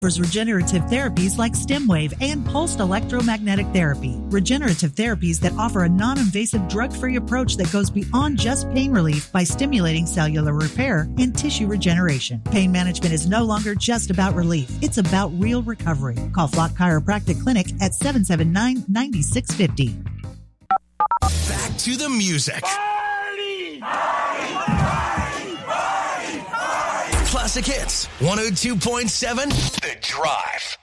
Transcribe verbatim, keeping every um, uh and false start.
offers regenerative therapies like StemWave and pulsed electromagnetic therapy. Regenerative therapies that offer a non-invasive drug-free approach that goes beyond just pain relief by stimulating cellular repair and tissue regeneration. Pain management is no longer just about relief. It's about real recovery. Call Flock Chiropractic Clinic at seven seven nine, nine six five zero. Back to the music. Party! Party! Party! Party! Party! Classic Hits, one oh two point seven, The Drive.